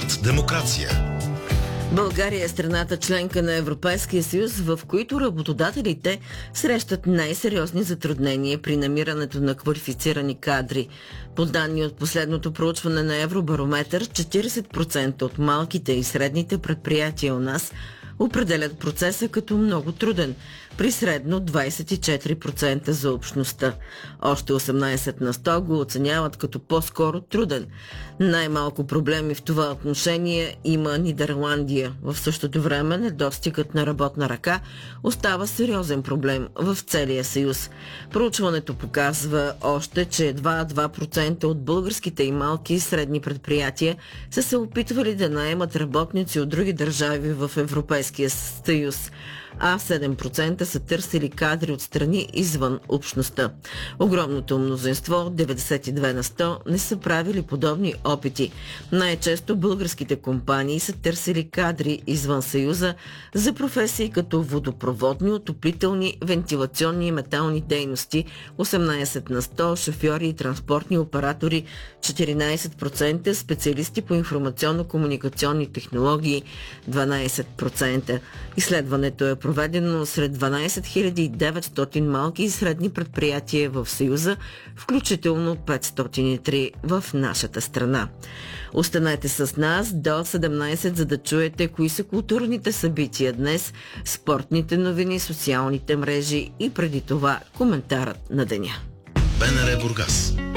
Смарт демокрация. България е страната членка на Европейския съюз, в които работодателите срещат най-сериозни затруднения при намирането на квалифицирани кадри. По данни от последното проучване на Евробарометър, 40% от малките и средните предприятия у нас определят процеса като много труден, при средно 24% за общността. Още 18 на 100 го оценяват като по-скоро труден. Най-малко проблеми в това отношение има Нидерландия. В същото време недостигът на работна ръка остава сериозен проблем в целия съюз. Проучването показва още, че едва 2% от българските и малки и средни предприятия са се опитвали да наемат работници от други държави в Европейския съюз, а 7% са търсили кадри от страни извън общността. Огромното мнозинство, 92 на 100, не са правили подобни опити. Най-често българските компании са търсили кадри извън Съюза за професии като водопроводни, отоплителни, вентилационни и метални дейности, 18 на 100, шофьори и транспортни оператори, 14% специалисти по информационно-комуникационни технологии, 12%. Изследването е проведено сред 12 900 малки и средни предприятия в Съюза, включително 503 в нашата страна. Останете с нас до 17, за да чуете кои са културните събития днес, спортните новини, социалните мрежи и преди това коментарът на деня. БНР Бургас.